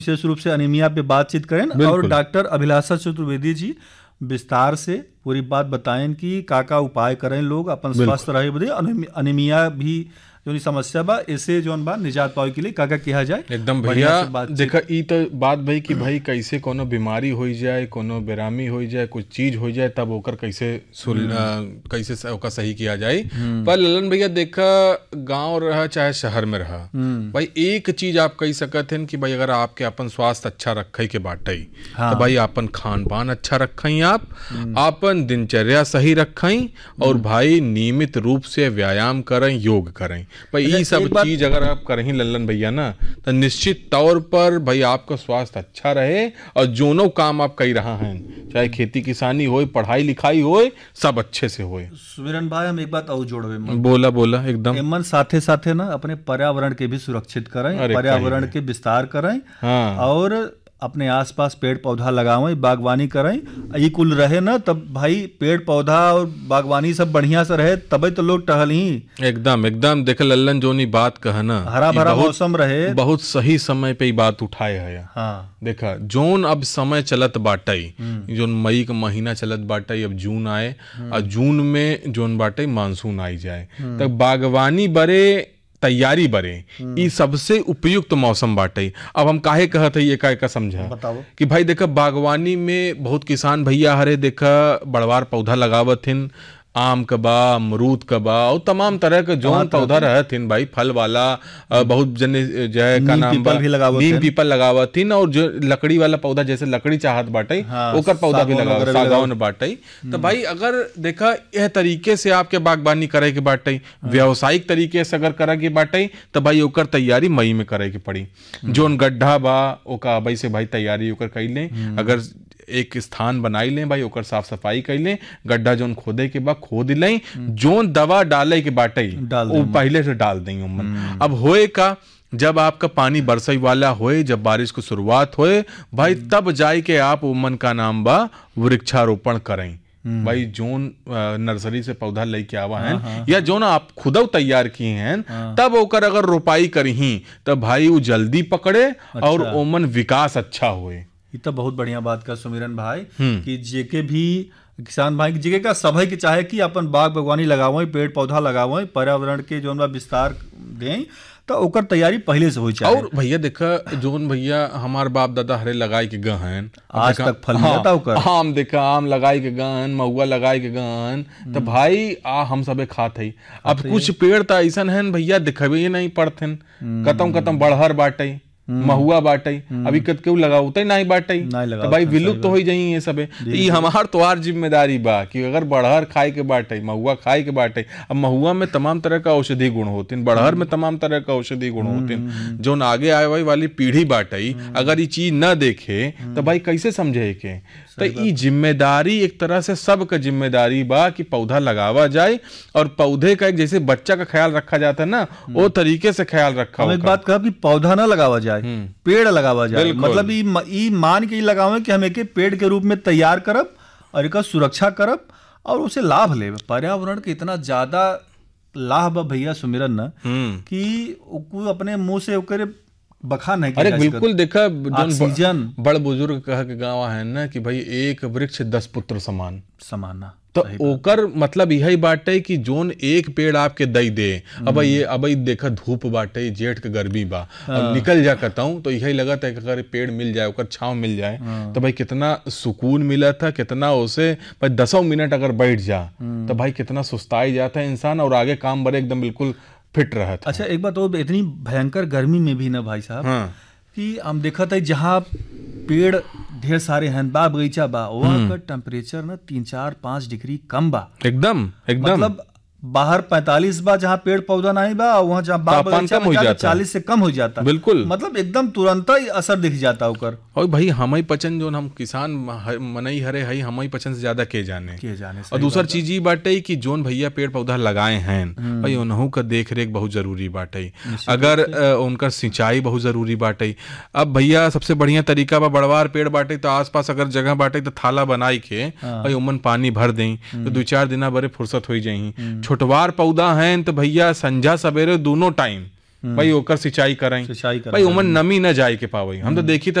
विशेष रूप से अनीमिया पे बातचीत करें और बिल्कुल। डॉक्टर अभिलाषा चतुर्वेदी जी विस्तार से पूरी बात बताएं कि का उपाय करें लोग अपन स्वस्थ रहे बदे अनीमिया भी जो समस्या बा ऐसे जोन बा निजात पावे के लिए का किया जाए। एकदम बढ़िया भैया से बातचीत। देखा ई तो बात भाई कि भाई कैसे कोनो बीमारी हो जाए, कोनो बेरामी हो जाए, कुछ चीज हो जाए, तब ओकर कैसे कैसे ओकर सही किया जाए। पर ललन भैया देखा गांव रहा चाहे शहर में रहा, भाई एक चीज आप कह सकत हैं कि भाई अगर आपके अपन स्वास्थ्य अच्छा रखे के बाटे तो भाई अपन खान पान अच्छा रखें, आप अपन दिनचर्या सही रखें और भाई नियमित रूप से व्यायाम करें, योग करें। भाई ये सब चीज अगर आप करें लल्लन भैया ना तो निश्चित तौर पर भाई आपका स्वास्थ्य अच्छा रहे और जोनो काम आप कर रहा हैं, चाहे खेती किसानी हो, पढ़ाई लिखाई हो, सब अच्छे से हो। सुमिरन भाई हम एक बात और जोड़वे बोला बोला एकदम एमन साथे साथे ना अपने पर्यावरण के भी सुरक्षित करें, पर्यावरण के विस्तार करें। हाँ। और अपने आसपास पेड़ पौधा लगावें, बागवानी करें। ये कुल रहे ना तब भाई पेड़ पौधा और बागवानी सब बढ़िया से रहे तबे तो लोग टहल ही एकदम एकदम देख लल्लन जोनी बात कहा ना, हरा भरा मौसम रहे। बहुत सही समय पे बात उठाए है। हाँ। देखा जोन अब समय चलत बाटे, जोन मई का महीना चलत बाटे, अब जून आए और जून में जोन बाटे मानसून आई जाए, तब बागवानी बरे तैयारी बरे ई सबसे उपयुक्त मौसम बाटे। अब हम काहे कहत है ये का समझा बताओ कि भाई देखा बागवानी में बहुत किसान भैया हरे देखा बड़वार पौधा लगावत हिन, आम का बा, अमरूद का बा और तमाम तरह का जौन पौधा रहत हिन भाई फल वाला, बहुत जने जो है का नाम बा नीम पीपल लगावत हिन, और जो लकड़ी वाला पौधा जैसे लकड़ी चाहत बाटे ओकर पौधा भी लगावत, सागौन बाटे। तो भाई अगर देखा यह तरीके से आपके बागवानी करे के बाटे, व्यावसायिक तरीके से अगर करे के बाटे तो भाई ओकर तैयारी मई में करे के पड़ी। जोन गड्ढा बा ओका भाई से भाई तैयारी ओकर कर लें, अगर एक स्थान बनाई लें भाई ओकर साफ सफाई कर लें, गड्ढा जोन खोदे के बाद खोद लें, जोन दवा डाले के बाटे वो पहले से डाल दें उमन। अब होए का जब आपका पानी बरसई वाला होए, जब बारिश की शुरुआत होए भाई तब जाए के आप उमन का नाम बा वृक्षारोपण करें। भाई जोन नर्सरी से पौधा लेके आवा है या जोन आप खुद तैयार किए हैं तब ओकर अगर रोपाई करी तब भाई वो जल्दी पकड़े और ओमन विकास अच्छा हुए। ये तो बहुत बढ़िया बात का सुमिरन भाई कि जेके भी किसान भाई जेके का सभी के चाहे कि अपन बाग बागवानी लगावें, पेड़ पौधा लगावें, पर्यावरण के जो विस्तार दें तो ओकर तैयारी पहले से हो चाहे। और भैया देखा जोन भैया हमार बाप दादा हरे लगाई के गहन आज तक फल मिलता ओकर। आम देखा आम लगाई के गहन, महुआ लगाई के गहन, तो भाई हम सबे खात है। अब कुछ पेड़ तो ऐसा है भैया दिखबे नहीं पड़ते, कतम बढ़हर बाटे, महुआ बाटे, अभी केहू लगावते नहीं बाटे तो भाई विलुप्त तो हो जाई ये सबे। ये हमार तोहार जिम्मेदारी बा कि अगर बढ़हर खाए के बाटे, महुआ खाए के बाटे। अब महुआ में तमाम तरह का औषधि गुण होते हैं, बढ़हर में तमाम तरह का औषधि गुण होते हैं, जो आगे आए वाली पीढ़ी बाटे अगर ये चीज न देखे तो भाई कैसे समझे के। तो ये जिम्मेदारी एक तरह से सबका जिम्मेदारी बा कि पौधा लगावा जाए और पौधे का एक जैसे बच्चा का ख्याल रखा जाता है ना वो तरीके से ख्याल रखा। हम एक बात कहा कि पौधा ना लगावा जाए, पेड़ लगावा जाए। मतलब ई मान के लगावे कि हम एक पेड़ के रूप में तैयार करब और एक सुरक्षा करब और उसे लाभ ले। पर्यावरण के इतना ज्यादा लाभ बा भैया सुमिरन ना कि अपने मुंह से ओकरे बखा नहीं। अरे बिल्कुल देखा ऑक्सीजन बड़ बुजुर्ग कह के गाँव है ना कि भाई एक वृक्ष 10 पुत्र समान समाना। तो ओकर मतलब यही बाटे कि जोन एक पेड़ आपके दई दे। अब देखा धूप बाटे, जेठ के गर्मी बा, अब निकल जा कहता हूँ तो यही लगता है कि अगर पेड़ मिल जाए, ओकर छांव मिल जाए तो भाई कितना सुकून मिला था, कितना उसे भाई 10 मिनट अगर बैठ जा तो भाई कितना सुस्ताई जाता है इंसान और आगे काम बड़े एकदम बिल्कुल फिट रहा था। अच्छा एक बात और, इतनी भयंकर गर्मी में भी ना भाई साहब कि हम देखा था जहाँ पेड़ ढेर सारे हैं, बाग बगीचा बा, वहाँ का टेम्परेचर ना 3-4-5 डिग्री कम बा। एकदम मतलब बाहर 45 बा जहाँ पेड़ पौधा नहीं बा, वहाँ जहाँ बाग बगीचा में 40 से कम हो जाता। बिल्कुल मतलब एकदम तुरंत ही असर दिख जाता ओकर। और भाई हमई पचन जो हम किसान मनई हरे हई हमई पचन से ज्यादा के जाने और दूसर चीज ही बाटे कि जोन भैया पेड़ पौधा लगाए हैं भाई उन्हों का देख रेख बहुत जरूरी बाटे, अगर उनका सिंचाई बहुत जरूरी बाटे। अब भैया सबसे बढ़िया तरीका बा बड़वार पेड़ बाटे तो आसपास अगर जगह बाटे तो थाला बनाई के भाई उमन पानी भर दें तो 2-4 दिन बड़े फुर्सत हो जाई। छोटवार पौधा हैं तो भैया संझा सवेरे दोनों टाइम भाई ओकर सिंचाई कराई सिंचाई कराई। भाई ओमन नमी न जाए के पावई। हम तो देखी